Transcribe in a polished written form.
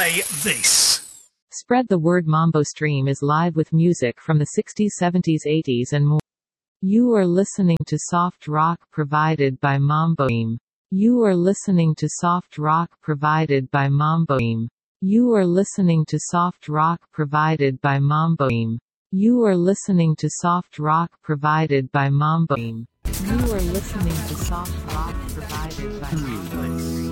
Play this. Spread the word. Mambo Stream is live with music from the 60s, 70s, 80s and more. You are listening to soft rock provided by Mambo Stream. You are listening to soft rock provided by Mambo Stream. You are listening to soft rock provided by Mambo Stream. You are listening to soft rock provided by Mambo Stream. You are listening to soft rock provided by Mambo Stream.